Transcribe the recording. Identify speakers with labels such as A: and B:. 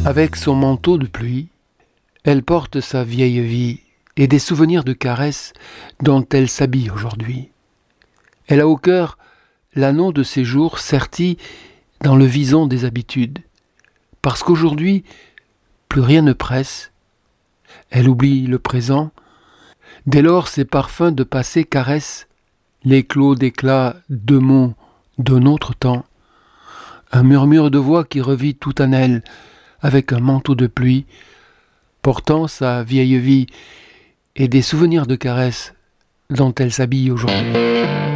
A: Avec son manteau de pluie, elle porte sa vieille vie et des souvenirs de caresses dont elle s'habille aujourd'hui. Elle a au cœur l'anneau de ses jours serti dans le vison des habitudes, parce qu'aujourd'hui, plus rien ne presse. Elle oublie le présent, dès lors ses parfums de passé caressent l'éclos d'éclats de mots d'un autre temps, un murmure de voix qui revit tout en elle avec un manteau de pluie, portant sa vieille vie et des souvenirs de caresses dont elle s'habille aujourd'hui.